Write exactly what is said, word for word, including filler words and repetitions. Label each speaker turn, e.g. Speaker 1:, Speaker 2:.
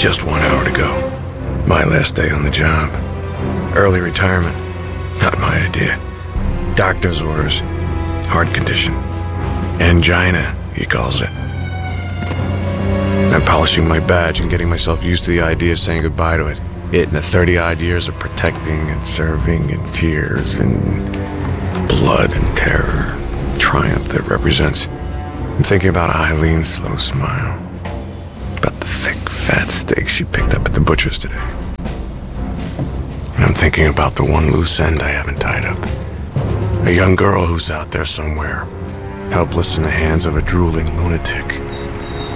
Speaker 1: Just one hour to go. My last day on the job. Early retirement. Not my idea. Doctor's orders. Heart condition. Angina, he calls it. I'm polishing my badge and getting myself used to the idea of saying goodbye to it. It and the thirty-odd years of protecting and serving and tears and blood and terror. Triumph that represents. I'm thinking about Eileen's slow smile. About the thick, fat steak she picked up at the butcher's today. And I'm thinking about the one loose end I haven't tied up. A young girl who's out there somewhere, helpless in the hands of a drooling lunatic.